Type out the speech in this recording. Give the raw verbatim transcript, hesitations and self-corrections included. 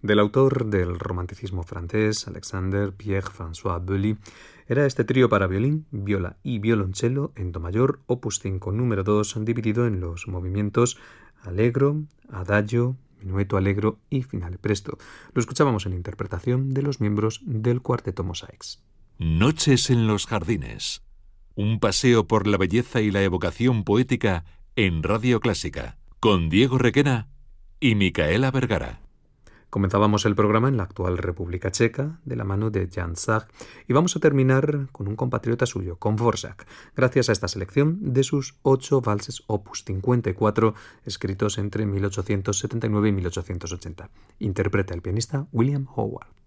Del autor del romanticismo francés, Alexandre Pierre-François Boully, era este trío para violín, viola y violonchelo en do mayor, opus cinco, número dos, dividido en los movimientos allegro, adagio, minueto allegro y finale presto. Lo escuchábamos en interpretación de los miembros del Cuarteto Mosaics. Noches en los jardines. Un paseo por la belleza y la evocación poética en Radio Clásica, con Diego Requena y Micaela Vergara. Comenzábamos el programa en la actual República Checa, de la mano de Jan Zach, y vamos a terminar con un compatriota suyo, con Dvořák, gracias a esta selección de sus ocho valses opus cincuenta y cuatro, escritos entre mil ochocientos setenta y nueve y mil ochocientos ochenta. Interpreta el pianista William Howard.